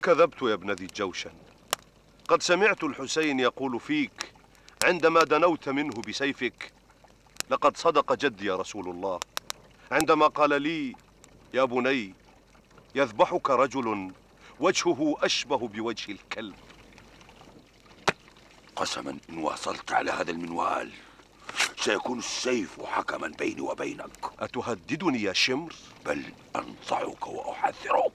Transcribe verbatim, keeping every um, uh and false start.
كذبت يا ابن ذي الجوشن. قد سمعت الحسين يقول فيك عندما دنوت منه بسيفك: لقد صدق جدي يا رسول الله عندما قال لي: يا بني، يذبحك رجل وجهه أشبه بوجه الكلب. قسما إن واصلت على هذا المنوال سيكون السيف حكما بيني وبينك. أتهددني يا شمر؟ بل أنصحك وأحذرك.